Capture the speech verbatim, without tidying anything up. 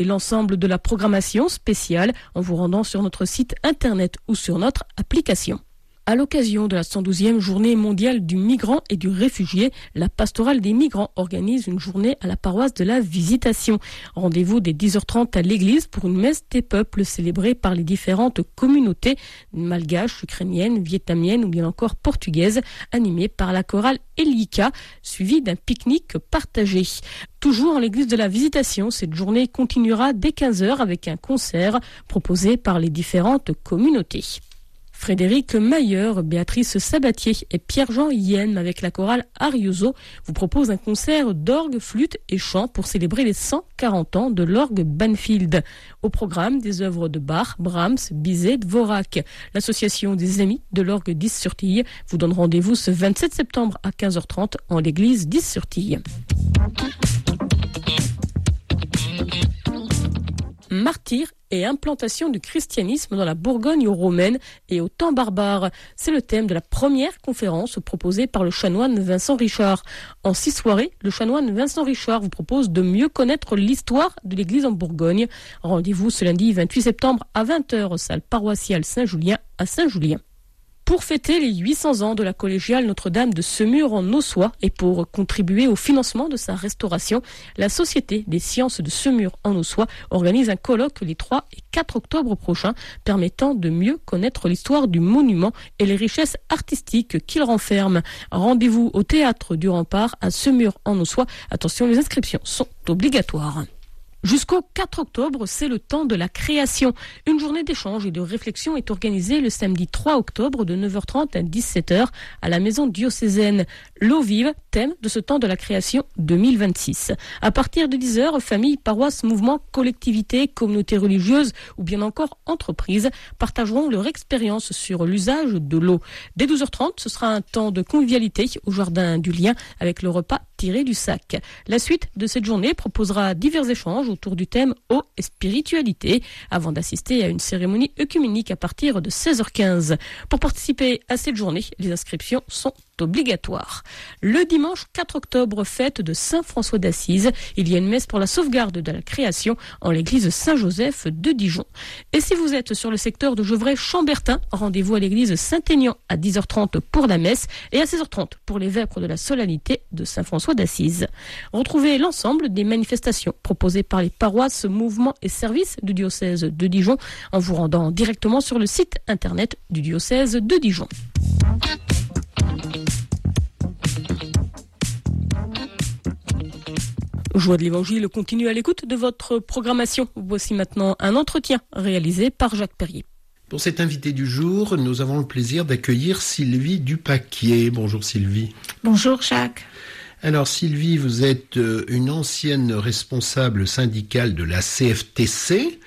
Et l'ensemble de la programmation spéciale en vous rendant sur notre site internet ou sur notre application. À l'occasion de la cent douzième journée mondiale du migrant et du réfugié, la pastorale des migrants organise une journée à la paroisse de la Visitation. Rendez-vous dès dix heures trente à l'église pour une messe des peuples célébrée par les différentes communautés malgaches, ukrainiennes, vietnamiennes ou bien encore portugaises, animée par la chorale Elika, suivie d'un pique-nique partagé. Toujours à l'église de la Visitation, cette journée continuera dès quinze heures avec un concert proposé par les différentes communautés. Frédéric Mayer, Béatrice Sabatier et Pierre-Jean Yen avec la chorale Arioso vous proposent un concert d'orgue, flûte et chant pour célébrer les cent quarante ans de l'orgue Banfield. Au programme, des œuvres de Bach, Brahms, Bizet, Dvorak. L'association des amis de l'orgue d'Is-sur-Tille vous donne rendez-vous ce vingt-sept septembre à quinze heures trente en l'église d'Is-sur-Tille. Martyrs et implantation du christianisme dans la Bourgogne romaine et au temps barbare. C'est le thème de la première conférence proposée par le chanoine Vincent Richard. En six soirées, le chanoine Vincent Richard vous propose de mieux connaître l'histoire de l'église en Bourgogne. Rendez-vous ce lundi vingt-huit septembre à vingt heures, salle paroissiale Saint-Julien à Saint-Julien. Pour fêter les huit cents ans de la collégiale Notre-Dame de Semur en Ossois et pour contribuer au financement de sa restauration, la Société des sciences de Semur en Ossois organise un colloque les trois et quatre octobre prochains permettant de mieux connaître l'histoire du monument et les richesses artistiques qu'il renferme. Rendez-vous au théâtre du Rempart à Semur en Ossois. Attention, les inscriptions sont obligatoires. Jusqu'au quatre octobre, c'est le temps de la création. Une journée d'échange et de réflexion est organisée le samedi trois octobre de neuf heures trente à dix-sept heures à la maison diocésaine. L'eau vive, thème de ce temps de la création deux mille vingt-six. À partir de dix heures, familles, paroisses, mouvements, collectivités, communautés religieuses ou bien encore entreprises partageront leur expérience sur l'usage de l'eau. Dès douze heures trente, ce sera un temps de convivialité au jardin du Lien avec le repas tiré du sac. La suite de cette journée proposera divers échanges autour du thème eau et spiritualité, avant d'assister à une cérémonie œcuménique à partir de seize heures quinze. Pour participer à cette journée, les inscriptions sont obligatoires. Le dimanche quatre octobre, fête de Saint-François d'Assise, il y a une messe pour la sauvegarde de la création en l'église Saint-Joseph de Dijon. Et si vous êtes sur le secteur de Gevrey-Chambertin, rendez-vous à l'église Saint-Aignan à dix heures trente pour la messe et à seize heures trente pour les vêpres de la solennité de Saint-François d'Assise. Retrouvez l'ensemble des manifestations proposées par les paroisses, mouvements et services du diocèse de Dijon en vous rendant directement sur le site internet du diocèse de Dijon. Joie de l'Évangile continue à l'écoute de votre programmation. Voici maintenant un entretien réalisé par Jacques Perrier. Pour cet invité du jour, nous avons le plaisir d'accueillir Sylvie Dupaquier. Bonjour Sylvie. Bonjour Jacques. Alors Sylvie, vous êtes une ancienne responsable syndicale de la C F T C.